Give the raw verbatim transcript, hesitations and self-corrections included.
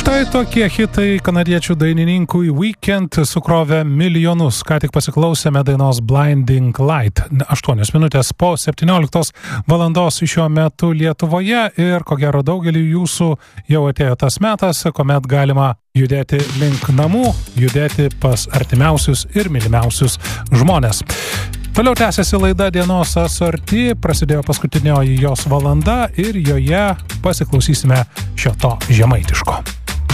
Štai tokie hitai kanadiečių dainininkui Weekend sukrovė milijonus. Ką tik pasiklausėme dainos Blinding Light. aštuonios minutės po septynioliktos valandos šiuo metu Lietuvoje ir ko gero daugelį jūsų jau atėjo tas metas, kuomet galima judėti link namų, judėti pas artimiausius ir mylimiausius žmonės. Toliau tęsiasi laida Dienos asorti, prasidėjo paskutinioji jos valanda ir joje pasiklausysime šio to žemaitiško.